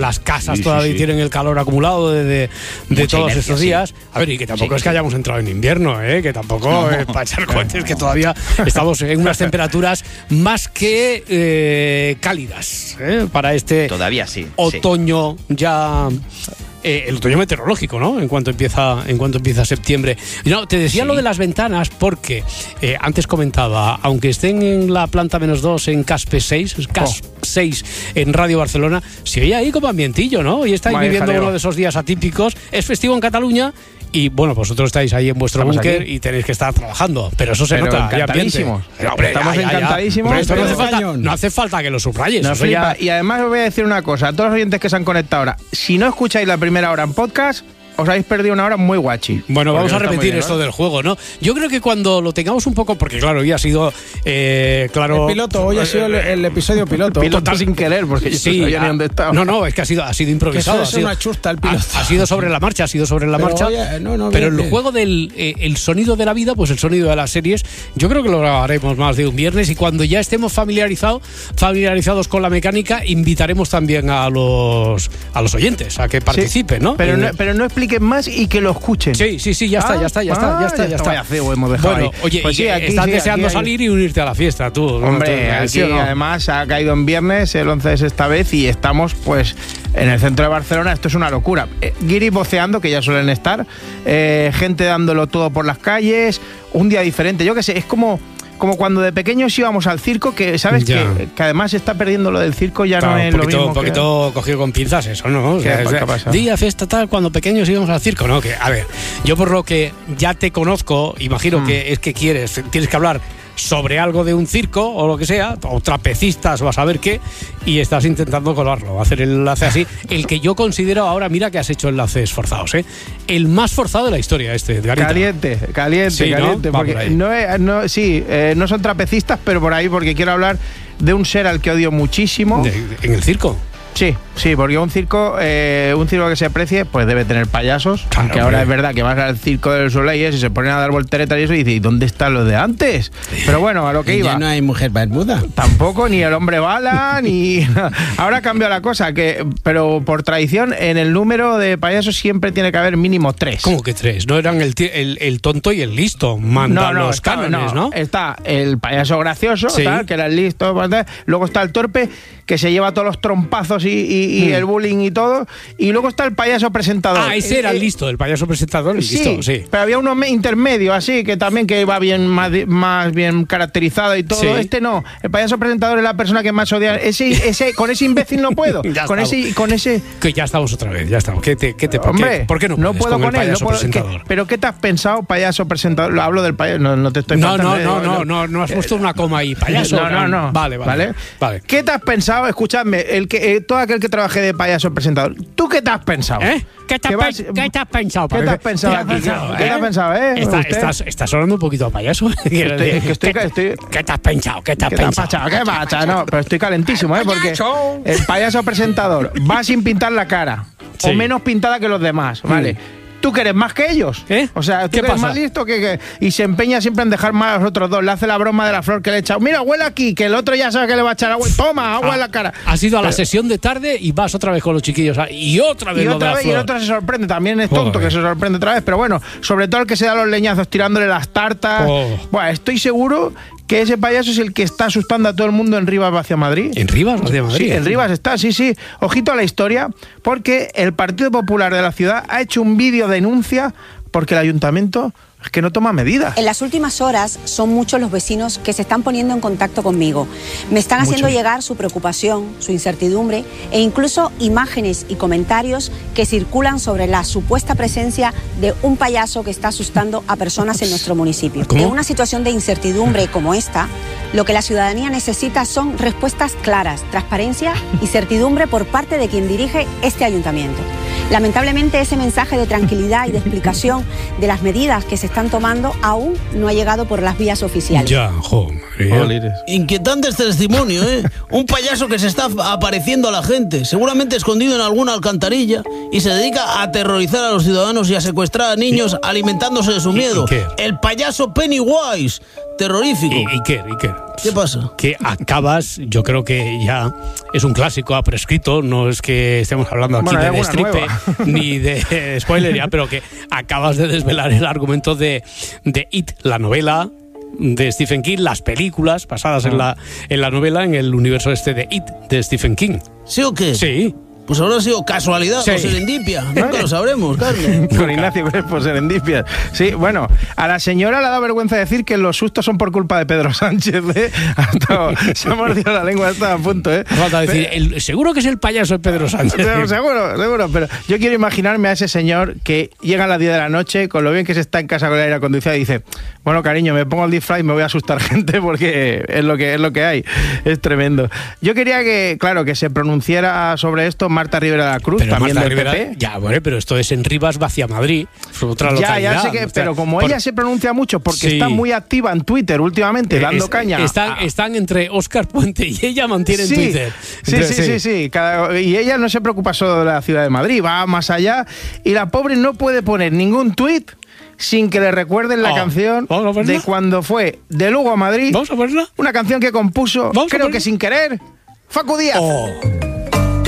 las casas todavía tienen el calor acumulado de todos inercia, estos días. A ver, y que tampoco es que hayamos entrado en invierno, que tampoco para echar cohetes, que todavía estamos en unas temperaturas más que cálidas para este todavía sí, otoño ya. El otoño meteorológico, ¿no? En cuanto empieza septiembre. No, te decía lo de las ventanas porque antes comentaba, aunque estén en la planta -2 en CASP 6 en Radio Barcelona, se oye ahí como ambientillo, ¿no? Y estáis viviendo uno de esos días atípicos. Es festivo en Cataluña. Y bueno, vosotros estáis ahí en vuestro búnker y tenéis que estar trabajando. Pero eso se nota. Encantadísimos. Estamos encantadísimos. Pero no hace falta que lo subrayes. Y además os voy a decir una cosa. A todos los oyentes que se han conectado ahora, si no escucháis la primera hora en podcast, os habéis perdido una hora muy guachi. Bueno, vamos a repetir esto del juego, ¿no? Yo creo que cuando lo tengamos un poco, porque claro, hoy ha sido, claro... El piloto, hoy ha sido el episodio piloto. Piloto sin querer, porque yo no sabía ni dónde estaba. No, es que ha sido improvisado. Que eso es una chusta el piloto. Ha sido sobre la marcha, pero el juego del el sonido de la vida, pues el sonido de las series, yo creo que lo grabaremos más de un viernes y cuando ya estemos familiarizados con la mecánica, invitaremos también a los oyentes a que participen, ¿no? Pero no expliquen más y que lo escuchen. Sí, ya está. Vaya feo hemos dejado bueno, ahí. Oye, pues estás deseando salir y unirte a la fiesta, tú. Hombre, aquí además ha caído en viernes, el 11 es esta vez y estamos pues en el centro de Barcelona. Esto es una locura. Guiris voceando, que ya suelen estar, gente dándolo todo por las calles, un día diferente. Yo qué sé, es como cuando de pequeños íbamos al circo, que sabes que además se está perdiendo lo del circo, ya claro, no es lo mismo. Un poquito cogido con pinzas eso, ¿no? ¿Qué pasa? Día, fiesta, tal, cuando pequeños íbamos al circo, ¿no? Que, a ver, yo por lo que ya te conozco, imagino que es que tienes que hablar sobre algo de un circo o lo que sea, o trapecistas o a saber qué, y estás intentando colarlo, hacer el enlace así, el que yo considero ahora, mira que has hecho enlaces forzados, el más forzado de la historia Edgarita. Caliente, sí, caliente, ¿no? porque no son trapecistas, pero por ahí, porque quiero hablar de un ser al que odio muchísimo. ¿En el circo? Sí, porque un circo que se aprecie, pues debe tener payasos. Claro, que ahora es verdad que vas al circo del Soleil y se ponen a dar volteretas y eso, y dices, ¿y dónde está lo de antes? Pero bueno, a lo que iba. Ya no hay mujer Bermuda. Tampoco, ni el hombre bala, ni... Ahora cambia la cosa, pero por tradición, en el número de payasos siempre tiene que haber mínimo 3. ¿Cómo que 3? ¿No eran el tonto y el listo? Mandan los cánones, ¿no? Está el payaso gracioso, tal, que era el listo. Luego está el torpe, que se lleva todos los trompazos y el bullying y todo. Y luego está el payaso presentador. Ese era el listo, el payaso presentador, listo, sí. Pero había uno intermedio, así, que también que iba bien, más bien caracterizado y todo. Sí. Este no. El payaso presentador es la persona que más odia. Con ese imbécil no puedo. con ese... Que ya estamos otra vez, ya estamos. ¿Qué te Hombre, ¿por qué no puedo con el payaso presentador? ¿Pero qué te has pensado, payaso presentador? Lo hablo del payaso, no te estoy faltando. No has puesto una coma ahí, payaso. No. Vale. ¿Qué te has pensado? Escuchadme, todo aquel que trabaje de payaso presentador, ¿tú qué te has pensado? ¿Qué te has pensado? ¿Qué te has pensado aquí? ¿Qué te has pensado, Estás sonando un poquito a payaso. ¿Qué te has pensado? ¿Qué te has pensado? ¿Qué pasa? No, pero estoy calentísimo, porque el payaso presentador va sin pintar la cara, o menos pintada que los demás, ¿vale? ¿Tú que eres más que ellos? O sea, ¿tú eres más listo y se empeña siempre en dejar mal a los otros dos? Le hace la broma de la flor que le echa. Mira, huele aquí, que el otro ya sabe que le va a echar agua. Toma, agua en la cara. Has ido a la sesión de tarde y vas otra vez con los chiquillos. Y otra vez lo de la flor. Y el otro se sorprende. También es tonto que se sorprende otra vez. Pero bueno, sobre todo el que se da los leñazos tirándole las tartas. Bueno, estoy seguro que ese payaso es el que está asustando a todo el mundo en Rivas hacia Madrid. ¿En Rivas hacia Madrid? Sí, en Rivas está, sí. Ojito a la historia, porque el Partido Popular de la ciudad ha hecho un vídeo denuncia porque el ayuntamiento es que no toma medidas. En las últimas horas son muchos los vecinos que se están poniendo en contacto conmigo. Me están haciendo llegar su preocupación, su incertidumbre e incluso imágenes y comentarios que circulan sobre la supuesta presencia de un payaso que está asustando a personas en nuestro municipio. ¿Cómo? En una situación de incertidumbre como esta, lo que la ciudadanía necesita son respuestas claras, transparencia y certidumbre por parte de quien dirige este ayuntamiento. Lamentablemente, ese mensaje de tranquilidad y de explicación de las medidas que se están tomando aún no ha llegado por las vías oficiales. Inquietante este testimonio, ¿eh? Un payaso que se está apareciendo a la gente, seguramente escondido en alguna alcantarilla, y se dedica a aterrorizar a los ciudadanos y a secuestrar a niños alimentándose de su miedo. El payaso Pennywise. Terrorífico. Iker. ¿Qué pasa? Que acabas, yo creo que ya es un clásico, ha prescrito, no es que estemos hablando aquí de destripe ni de spoiler ya, pero que acabas de desvelar el argumento de It, la novela de Stephen King, las películas basadas en la novela, en el universo de It, de Stephen King. ¿Sí o qué? Sí. Pues habrá sido casualidad o serendipia. Nunca lo sabremos, Carmen. Con Ignacio Crespo, serendipia. Sí, bueno, a la señora le da vergüenza decir que los sustos son por culpa de Pedro Sánchez, ¿eh? Se ha mordido la lengua, estaba a punto, ¿eh? Falta decir, seguro que es el payaso de Pedro Sánchez. Seguro, pero yo quiero imaginarme a ese señor que llega a las 10 de la noche, con lo bien que se está en casa con el aire acondicionado, y dice, bueno, cariño, me pongo el disfraz y me voy a asustar gente porque es lo que hay. Es tremendo. Yo quería que se pronunciara sobre esto Marta Rivera de la Cruz, pero también del PP. Ya, bueno, pero esto es en Rivas Vacia Madrid, otra localidad. Ya sé que, pero como ella se pronuncia mucho porque está muy activa en Twitter últimamente, dando caña. Están entre Óscar Puente y ella mantienen Twitter. Sí. Y ella no se preocupa solo de la ciudad de Madrid, va más allá, y la pobre no puede poner ningún tuit sin que le recuerden la canción de cuando fue de Lugo a Madrid. ¿Vamos a ponerla? Una canción que compuso, creo que sin querer, Facu Díaz.